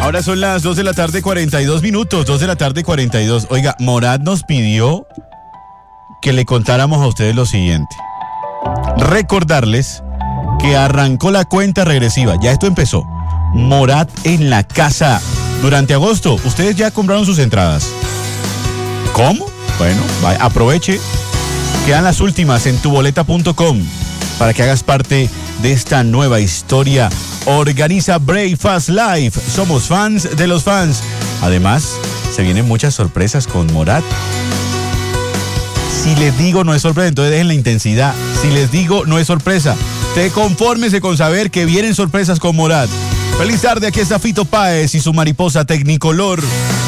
Ahora son las 2 de la tarde, 42 minutos. 2 de la tarde, 42. Oiga, Morat nos pidió que le contáramos a ustedes lo siguiente. Recordarles que arrancó la cuenta regresiva. Ya esto empezó. Morat en la casa. Durante agosto, ustedes ya compraron sus entradas. ¿Cómo? Bueno, aproveche. Quedan las últimas en tuboleta.com para que hagas parte de esta nueva historia. Organiza Brave Fast Life. Somos fans de los fans. Además, se vienen muchas sorpresas con Morat. Si les digo no es sorpresa, entonces dejen la intensidad. Si les digo no es sorpresa, te confórmese con saber que vienen sorpresas con Morat. Feliz tarde, aquí está Fito Páez y su mariposa Tecnicolor.